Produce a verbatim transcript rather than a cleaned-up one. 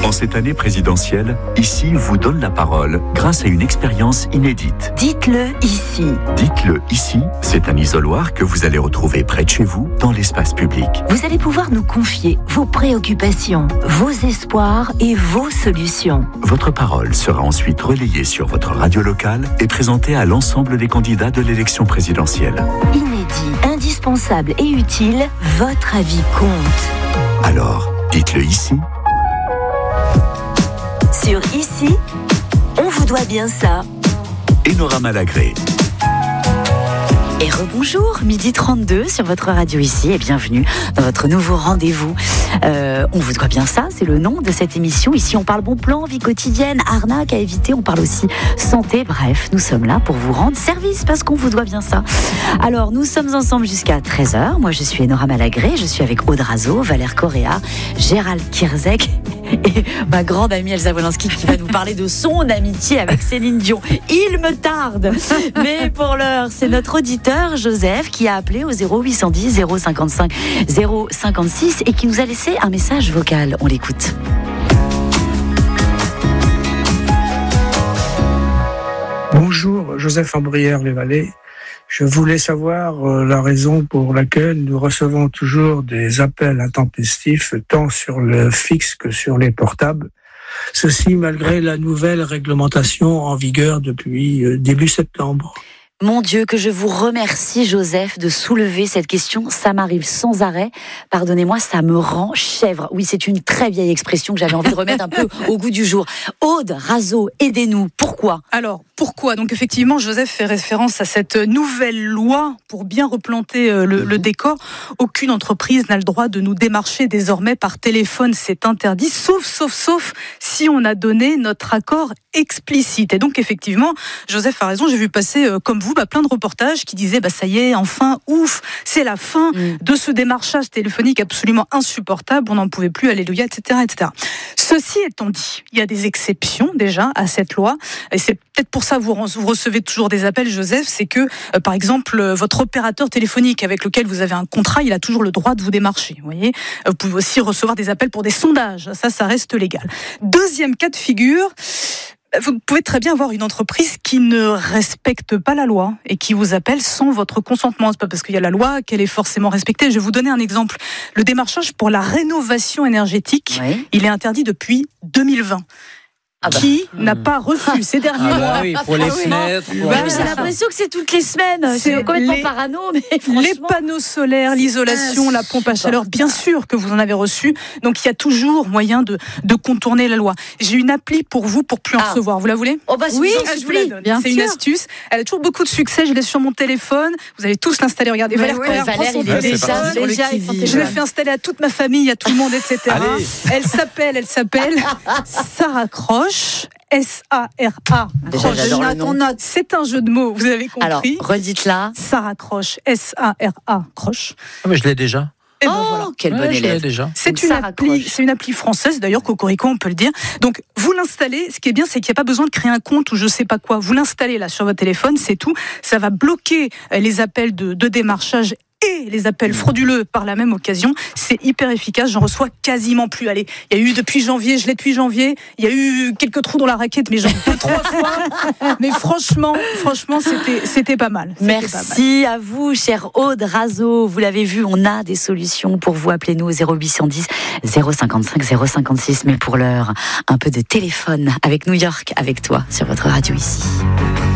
En cette année présidentielle, Ici vous donne la parole grâce à une expérience inédite. Dites-le ici. Dites-le ici, c'est un isoloir que vous allez retrouver près de chez vous, dans l'espace public. Vous allez pouvoir nous confier vos préoccupations, vos espoirs et vos solutions. Votre parole sera ensuite relayée sur votre radio locale et présentée à l'ensemble des candidats de l'élection présidentielle. Inédit, indispensable et utile, votre avis compte. Alors, dites-le ici. Sur Ici, on vous doit bien ça. Enora Malagré. Et rebonjour, midi trente-deux sur votre radio Ici et bienvenue dans votre nouveau rendez-vous. Euh, on vous doit bien ça, c'est le nom de cette émission. Ici, on parle bon plan, vie quotidienne, arnaque à éviter, on parle aussi santé. Bref, nous sommes là pour vous rendre service parce qu'on vous doit bien ça. Alors, nous sommes ensemble jusqu'à treize heures. Moi, je suis Enora Malagré, je suis avec Aude Razo, Valère Correa, Gérald Kierzek et ma grande amie Elsa Wolinski qui va nous parler de son amitié avec Céline Dion. Il me tarde, mais pour l'heure, c'est notre auditeur Joseph qui a appelé au zéro huit cent dix zéro cinquante-cinq zéro cinquante-six et qui nous a laissé un message vocal. On l'écoute. Bonjour, Joseph Ambrières-les-Vallées. Je voulais savoir euh, la raison pour laquelle nous recevons toujours des appels intempestifs tant sur le fixe que sur les portables. Ceci malgré la nouvelle réglementation en vigueur depuis euh, début septembre. Mon Dieu, que je vous remercie, Joseph, de soulever cette question. Ça m'arrive sans arrêt. Pardonnez-moi, ça me rend chèvre. Oui, c'est une très vieille expression que j'avais envie de remettre un peu au goût du jour. Aude Razo, aidez-nous. Pourquoi ? Alors, pourquoi ? Donc effectivement, Joseph fait référence à cette nouvelle loi pour bien replanter le, le décor. Aucune entreprise n'a le droit de nous démarcher désormais par téléphone. C'est interdit, sauf, sauf, sauf si on a donné notre accord explicite. Et donc effectivement, Joseph a raison. J'ai vu passer, euh, comme vous, Bah, plein de reportages qui disaient bah, ça y est, enfin, ouf, c'est la fin mmh. de ce démarchage téléphonique absolument insupportable, on n'en pouvait plus, alléluia, et cetera, et cetera. Ceci étant dit, il y a des exceptions déjà à cette loi, et c'est peut-être pour ça que vous, vous recevez toujours des appels, Joseph, c'est que, euh, par exemple, euh, votre opérateur téléphonique avec lequel vous avez un contrat, il a toujours le droit de vous démarcher, vous voyez. Vous pouvez aussi recevoir des appels pour des sondages, ça, ça reste légal. Deuxième cas de figure, vous pouvez très bien avoir une entreprise qui ne respecte pas la loi et qui vous appelle sans votre consentement. C'est pas parce qu'il y a la loi qu'elle est forcément respectée. Je vais vous donner un exemple. Le démarchage pour la rénovation énergétique, oui. Il est interdit depuis deux mille vingt. Ah bah. Qui n'a pas reçu ces derniers ah mois bah oui, pour les fenêtres. Pour bah, j'ai l'impression que c'est toutes les semaines. C'est, c'est complètement les, parano, mais franchement... Les panneaux solaires, l'isolation, la pompe à chaleur, bien sûr que vous en avez reçu. Donc il y a toujours moyen de, de contourner la loi. J'ai une appli pour vous pour plus en ah. recevoir. Vous la voulez ? Oh bah, oui, je vous la donne. Bien c'est sûr. Une astuce. Elle a toujours beaucoup de succès. Je l'ai sur mon téléphone. Vous allez tous l'installer. Regardez, mais Valère, ouais, Valère il est déjà, déjà je l'ai fait installer à toute ma famille, à tout le monde, et cetera. Elle s'appelle, elle s'appelle Sarah Croche. S A R A. Déjà, j'adore le nom. C'est un jeu de mots, vous avez compris. Alors, redites-la. Sarah Croche, S A R A, Croche. Ah, mais je l'ai déjà. Et oh, ben voilà. Quel bon ouais, élève. Déjà. C'est une, appli, c'est une appli française, d'ailleurs, Cocorico, on peut le dire. Donc, vous l'installez. Ce qui est bien, c'est qu'il n'y a pas besoin de créer un compte ou je ne sais pas quoi. Vous l'installez là sur votre téléphone, c'est tout. Ça va bloquer les appels de, de démarchage et les appels frauduleux par la même occasion. C'est hyper efficace, j'en reçois quasiment plus. Allez, il y a eu depuis janvier, je l'ai depuis janvier, il y a eu quelques trous dans la raquette, mais genre deux, trois fois. Mais franchement, franchement, c'était, c'était pas mal. C'était Merci pas mal. À vous, chère Aude Razo. Vous l'avez vu, on a des solutions pour vous. Appelez-nous au zéro huit cent dix zéro cinquante-cinq zéro cinquante-six. Mais pour l'heure, un peu de téléphone avec New York, avec toi, sur votre radio Ici.